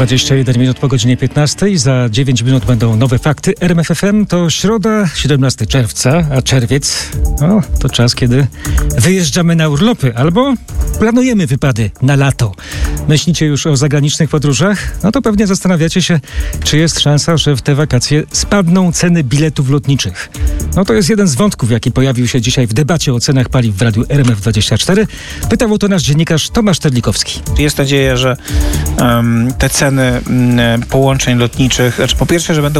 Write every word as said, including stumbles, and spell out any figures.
dwadzieścia jeden minut po godzinie piętnastej. Za dziewięć minut będą nowe fakty. R M F F M to środa, siedemnastego czerwca, a czerwiec no, to czas, kiedy wyjeżdżamy na urlopy albo planujemy wypady na lato. Myślicie już o zagranicznych podróżach? No to pewnie zastanawiacie się, czy jest szansa, że w te wakacje spadną ceny biletów lotniczych. No to jest jeden z wątków, jaki pojawił się dzisiaj w debacie o cenach paliw w Radiu R M F dwadzieścia cztery. Pytał o to nasz dziennikarz Tomasz Terlikowski. Jest nadzieja, że um, te ceny um, połączeń lotniczych, znaczy po pierwsze, że będą